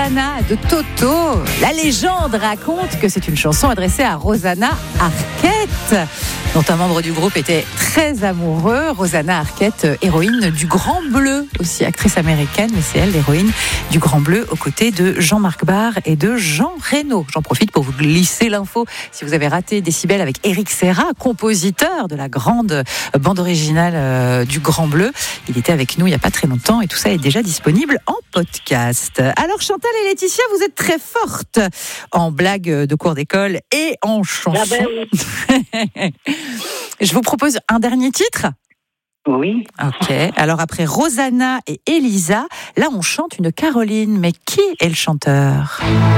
Rosanna de Toto. La légende raconte que c'est une chanson adressée à Rosanna Arquette, dont un membre du groupe était très amoureux. Rosanna Arquette, héroïne du Grand Bleu, aussi actrice américaine, mais c'est elle l'héroïne du Grand Bleu aux côtés de Jean-Marc Barr et de Jean Reno. J'en profite pour vous glisser l'info si vous avez raté Décibel avec Éric Serra, compositeur de la grande bande originale du Grand Bleu. Il était avec nous il n'y a pas très longtemps et tout ça est déjà disponible en podcast. Alors Chantal et Laetitia, vous êtes très fortes en blagues de cours d'école et en chansons. Ah ben oui. Je vous propose un dernier titre. Oui. Ok. Alors après Rosanna et Elisa, là on chante une Caroline. Mais qui est le chanteur ?